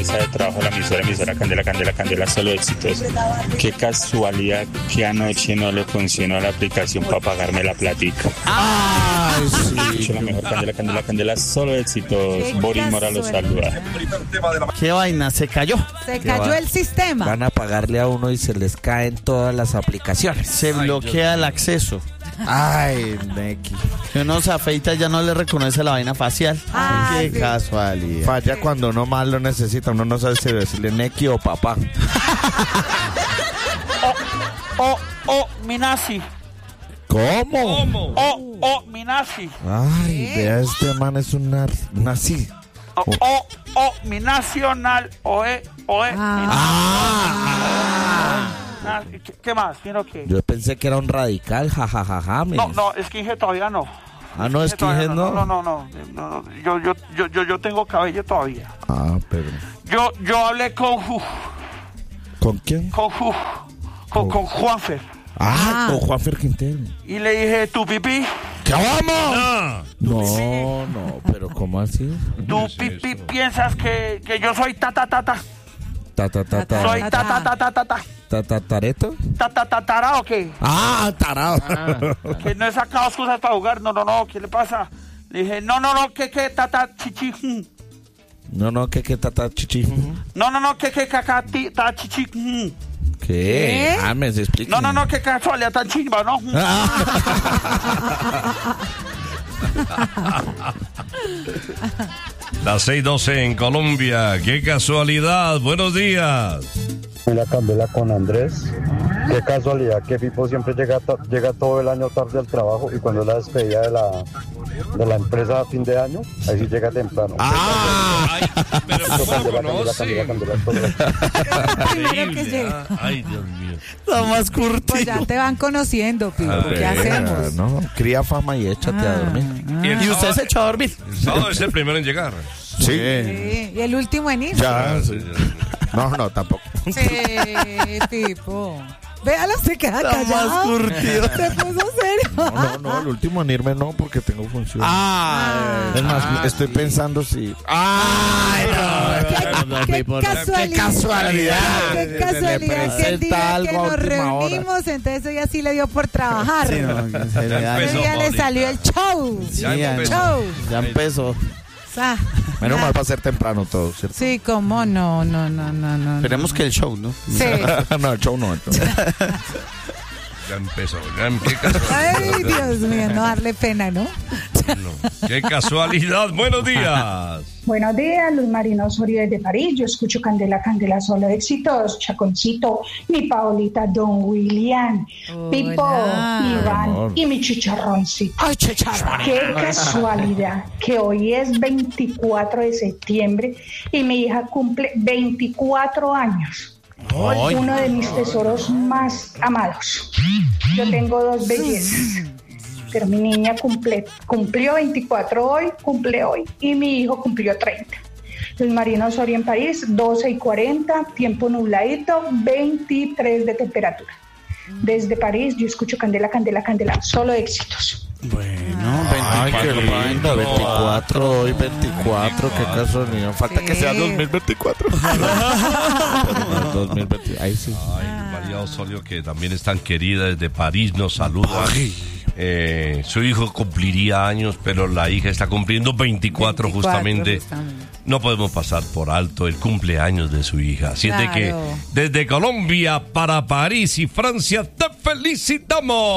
mesa de trabajo de la emisora Candela, solo éxitos. Qué casualidad que anoche no le funcionó la aplicación para pagarme la platica. Ay, sí. La mejor Candela, solo éxitos. Boris Mora los saluda. ¿Qué vaina? Se cayó. Se cayó el sistema. Van a pagarle a uno y se les caen todas las aplicaciones. Se bloquea el acceso. Ay, Neki. Que uno se afeita y ya no le reconoce la vaina facial. Ay, Qué sí. casualidad. Falla cuando uno más lo necesita. Uno no sabe si decirle Neki o papá. Minasi. ¿Cómo? Minasi. Ay, vea, este man es un nazi. Mi nacional, ¿Qué más? Yo pensé que era un radical, jajajaja. No, skinhead todavía no. Ah, no, skinhead no. No. Yo tengo cabello todavía. Ah, pero. Yo hablé con ¿Con quién? con Juanfer. Con Juanfer Quintero. Y le dije, ¿tu pipí? ¿Qué vamos? No, pero ¿cómo así? ¿Tu pipí piensas que yo soy ta? Soy ¿Tareto? ¿Tarado o qué? Ah, tarado. Que no he sacado excusas para jugar. No, ¿qué le pasa? Le dije, no, que tata chichi. No, que tata chichi. No, que caca ta chichi. ¿Qué? Me se explica. No, que casualidad tan chimba, ¿no? Las 6:12 en Colombia. ¡Qué casualidad! ¡Buenos días! La Candela con Andrés. Qué casualidad que Pipo siempre llega todo el año tarde al trabajo y cuando es la despedida de la empresa a fin de año, ahí sí llega temprano. Ay, pero ¿cómo lo conoce? Primero que llega. Ay, Dios mío. La más curtida. Pues ya te van conociendo, Pipo. ¿Qué hacemos? No, cría fama y échate a dormir. Y usted se echó a dormir. El sábado es el primero en llegar. Sí. Sí, y el último en ir. Ya. Sí. No, tampoco. Sí, Pipo. Véalo, se queda La más callado. curtido. Se puso serio. No, el último en irme no, porque tengo función. Es más, estoy pensando si. Qué casualidad. Qué casualidad que el día que nos reunimos, entonces hoy así le dio por trabajar. Sí, no, que se le da. Ese día le salió el show. Ya empezó. Ah, Menos mal va a ser temprano todo, ¿cierto? sí, cómo no. Esperemos que el show, ¿no? Sí. No, el show no. Entonces. Ya empezó. ¡Qué casualidad! Ay, Dios mío, no darle pena, ¿no? ¡Qué casualidad! ¡Buenos días! Buenos días, Luz Marina Osorio desde París. Yo escucho Candela, solo éxitos. Chaconcito, mi Paolita, Don William, Pipo, Iván y mi chicharroncito. Ay, chicharrón. Qué casualidad que hoy es 24 de septiembre y mi hija cumple 24 años. Uno de mis tesoros más amados. Yo tengo dos bellezas, pero mi niña cumplió 24 hoy, cumple hoy, y mi hijo cumplió 30. Los Marinos Osorio en París, 12:40, tiempo nubladito, 23 de temperatura. Desde París yo escucho Candela, solo éxitos. Bueno, Ay, qué 24. lindo, 24, hoy 24, qué casualidad. Falta que sea 2024. 2020, ahí sí. Ay, María Osorio, que también es tan querida desde París, nos saluda. Su hijo cumpliría años, pero la hija está cumpliendo 24 justamente. No podemos pasar por alto el cumpleaños de su hija. Así es de que desde Colombia para París y Francia te felicitamos.